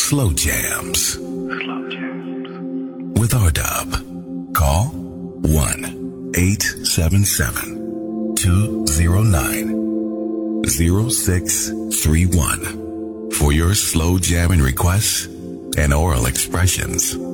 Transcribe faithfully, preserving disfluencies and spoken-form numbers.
Slow Jams. Slow Jams. With R Dub. Call one eight seven seven, two zero nine, zero six three one for your slow jamming requests and oral expressions.